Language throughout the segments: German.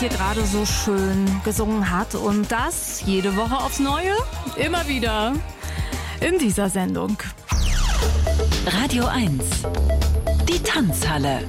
hier gerade so schön gesungen hat und das jede Woche aufs Neue, immer wieder in dieser Sendung. Radio 1, die Tanzhalle.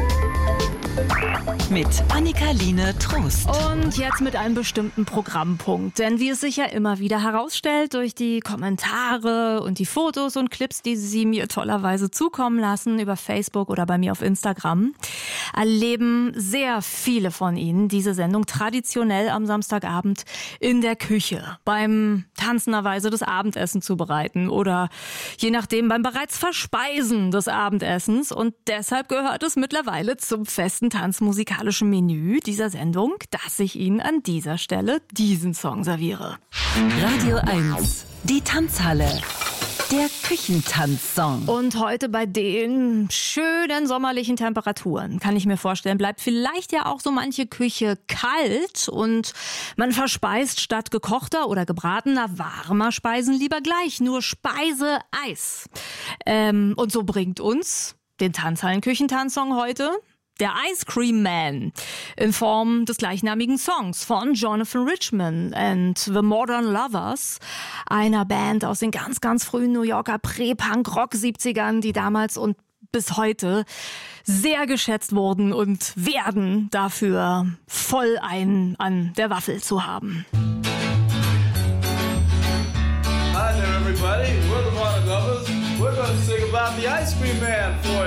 Mit Annika-Line Trost. Und jetzt mit einem bestimmten Programmpunkt. Denn wie es sich ja immer wieder herausstellt, durch die Kommentare und die Fotos und Clips, die Sie mir tollerweise zukommen lassen über Facebook oder bei mir auf Instagram, erleben sehr viele von Ihnen diese Sendung traditionell am Samstagabend in der Küche. Beim tanzenderweise das Abendessen zubereiten oder je nachdem beim bereits Verspeisen des Abendessens. Und deshalb gehört es mittlerweile zum festen tanzmusikalischen Menü dieser Sendung, dass ich Ihnen an dieser Stelle diesen Song serviere. Radio 1, die Tanzhalle. Der Küchentanzsong. Und heute bei den schönen sommerlichen Temperaturen, kann ich mir vorstellen, bleibt vielleicht ja auch so manche Küche kalt und man verspeist statt gekochter oder gebratener warmer Speisen lieber gleich nur Speiseeis. Und so bringt uns den Tanzhallen-Küchentanzsong heute der Ice Cream Man in Form des gleichnamigen Songs von Jonathan Richman and the Modern Lovers, einer Band aus den ganz, ganz frühen New Yorker Prä-Punk-Rock-70ern, die damals und bis heute sehr geschätzt wurden und werden dafür voll einen an der Waffel zu haben. Hi there everybody, we're the Modern Lovers. We're going to sing about the Ice Cream Man for